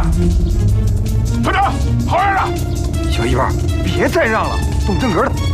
团长，后院了！ 小一班，别再让了，动真格的。